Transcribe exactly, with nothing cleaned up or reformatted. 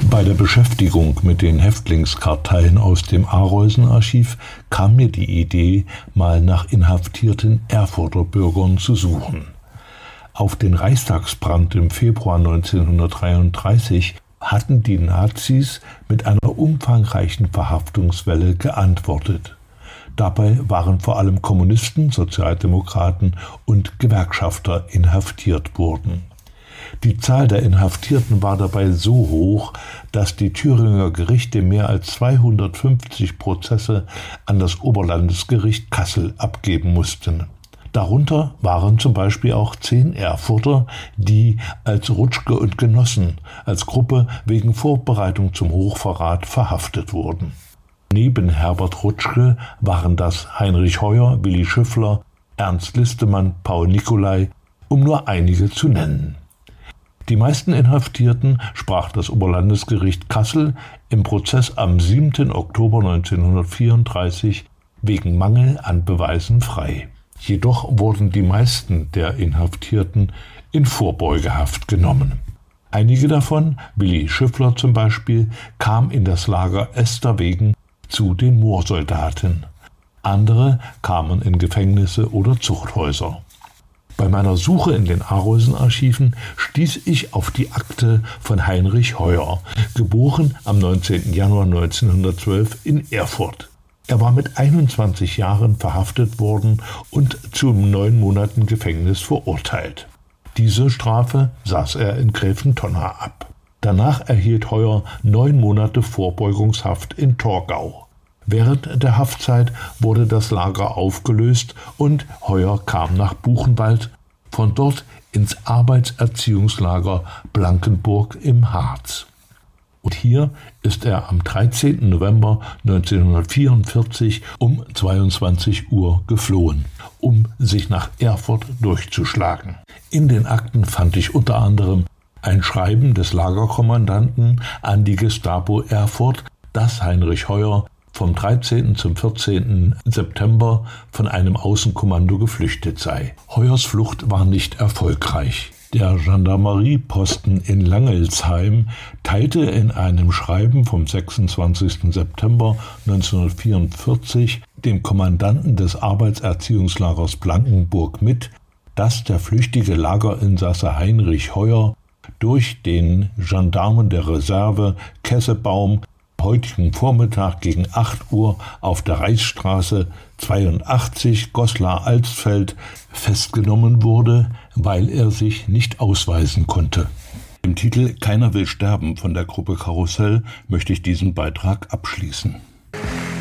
Bei der Beschäftigung mit den Häftlingskarteien aus dem Areusen-Archiv kam mir die Idee, mal nach inhaftierten Erfurter Bürgern zu suchen. Auf den Reichstagsbrand im Februar neunzehnhundertdreiunddreißig hatten die Nazis mit einer umfangreichen Verhaftungswelle geantwortet. Dabei waren vor allem Kommunisten, Sozialdemokraten und Gewerkschafter inhaftiert worden. Die Zahl der Inhaftierten war dabei so hoch, dass die Thüringer Gerichte mehr als zweihundertfünfzig Prozesse an das Oberlandesgericht Kassel abgeben mussten. Darunter waren zum Beispiel auch zehn Erfurter, die als Rutschke und Genossen als Gruppe wegen Vorbereitung zum Hochverrat verhaftet wurden. Neben Herbert Rutschke waren das Heinrich Heuer, Willi Schüffler, Ernst Listemann, Paul Nicolai, um nur einige zu nennen. Die meisten Inhaftierten sprach das Oberlandesgericht Kassel im Prozess am siebten Oktober neunzehnhundertvierunddreißig wegen Mangel an Beweisen frei. Jedoch wurden die meisten der Inhaftierten in Vorbeugehaft genommen. Einige davon, Willi Schüffler zum Beispiel, kam in das Lager Esterwegen zu den Moorsoldaten. Andere kamen in Gefängnisse oder Zuchthäuser. Bei meiner Suche in den Areusen-Archiven stieß ich auf die Akte von Heinrich Heuer, geboren am neunzehnten Januar neunzehnhundertzwölf in Erfurt. Er war mit einundzwanzig Jahren verhaftet worden und zu neun Monaten Gefängnis verurteilt. Diese Strafe saß er in Gräfentonna ab. Danach erhielt Heuer neun Monate Vorbeugungshaft in Torgau. Während der Haftzeit wurde das Lager aufgelöst und Heuer kam nach Buchenwald, von dort ins Arbeitserziehungslager Blankenburg im Harz. Und hier ist er am dreizehnten November neunzehnhundertvierundvierzig um zweiundzwanzig Uhr geflohen, um sich nach Erfurt durchzuschlagen. In den Akten fand ich unter anderem ein Schreiben des Lagerkommandanten an die Gestapo Erfurt, dass Heinrich Heuer vom dreizehnten zum vierzehnten September von einem Außenkommando geflüchtet sei. Heuers Flucht war nicht erfolgreich. Der Gendarmerieposten in Langelsheim teilte in einem Schreiben vom sechsundzwanzigsten September neunzehnhundertvierundvierzig dem Kommandanten des Arbeitserziehungslagers Blankenburg mit, dass der flüchtige Lagerinsasse Heinrich Heuer durch den Gendarmen der Reserve Kessebaum heutigen Vormittag gegen acht Uhr auf der Reichsstraße zweiundachtzig Goslar-Alsfeld festgenommen wurde, weil er sich nicht ausweisen konnte. Im Titel »Keiner will sterben« von der Gruppe Karussell möchte ich diesen Beitrag abschließen.